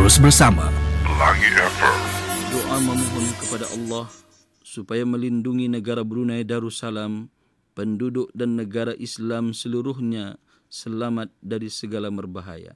Terus bersama Pelangi FM. Doa memohon kepada Allah supaya melindungi negara Brunei Darussalam, penduduk dan negara Islam seluruhnya selamat dari segala merbahaya.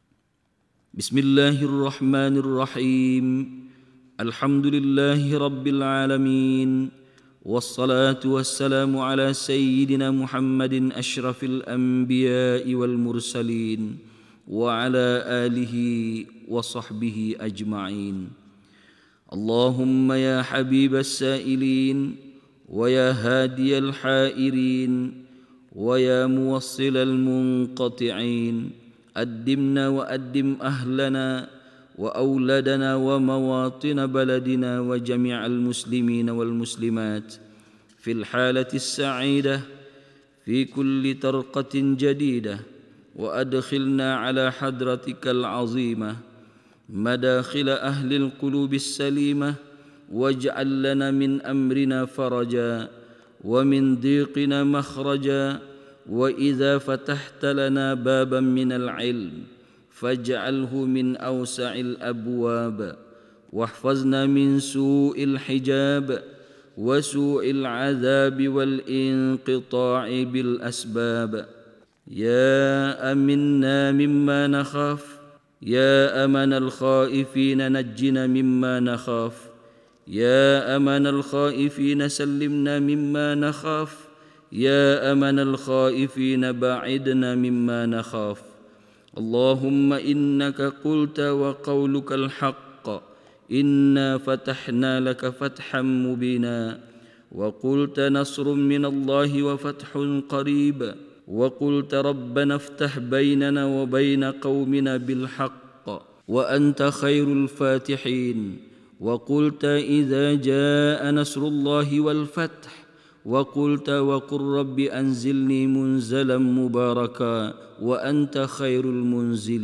Bismillahirrahmanirrahim. Alhamdulillahi rabbil alamin. Wassalatu wassalamu ala sayyidina Muhammadin asyrafil anbiya'i wal mursalin wa ala alihi wa sahbihi ajma'in. Allahumma ya habib as-sa'ilin wa ya hadi al-hairin wa ya muwassil al-munqati'in, addimna wa addim ahlana wa awladana wa mawatin baladina wa jami'al muslimin wal muslimat fil halati as-sa'idah fi kulli tarqatin jadidah wa adkhilna ala hadratikal azimah مداخل أهل القلوب السليمة واجعل لنا من أمرنا فرجا ومن ضيقنا مخرجا وإذا فتحت لنا بابا من العلم فاجعله من أوسع الأبواب واحفظنا من سوء الحجاب وسوء العذاب والانقطاع بالأسباب يا أمنا مما نخاف يا أمن الخائفين نجنا مما نخاف يا أمن الخائفين سلمنا مما نخاف يا أمن الخائفين باعدنا مما نخاف اللهم إنك قلت وقولك الحق إنا فتحنا لك فتحا مبينا وقلت نصر من الله وفتح قريب وقلت ربنا افتح بيننا وبين قومنا بالحق وأنت خير الفاتحين وقلت إذا جاء نصر الله والفتح وقلت وقل رب أنزلني منزلا مباركا وأنت خير المنزلين